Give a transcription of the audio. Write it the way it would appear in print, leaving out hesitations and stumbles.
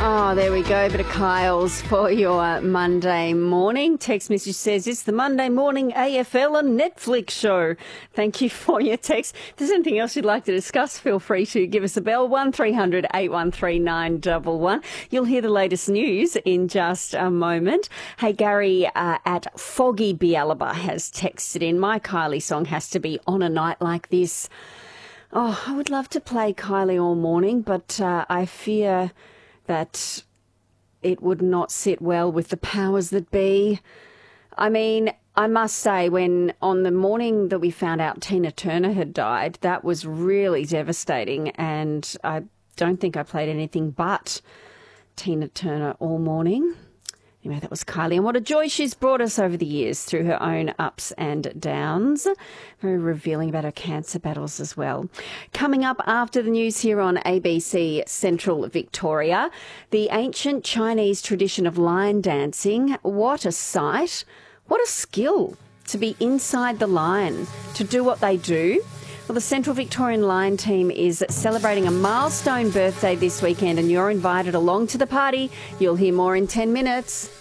Oh, there we go. Bit of Kyle's for your Monday morning. Text message says it's the Monday morning AFL and Netflix show. Thank you for your text. If there's anything else you'd like to discuss, feel free to give us a bell, 1300 813 911. You'll hear the latest news in just a moment. Hey, Gary at Foggy Bialaba has texted in, my Kylie song has to be On a Night Like This. Oh, I would love to play Kylie all morning, but I fear that it would not sit well with the powers that be. I mean, I must say, when on the morning that we found out Tina Turner had died, that was really devastating, and I don't think I played anything but Tina Turner all morning. Anyway, that was Kylie, and what a joy she's brought us over the years through her own ups and downs. Very revealing about her cancer battles as well. Coming up after the news here on ABC Central Victoria, the ancient Chinese tradition of line dancing. What a sight. What a skill to be inside the line, to do what they do. Well, the Central Victorian Line team is celebrating a milestone birthday this weekend, and you're invited along to the party. You'll hear more in 10 minutes.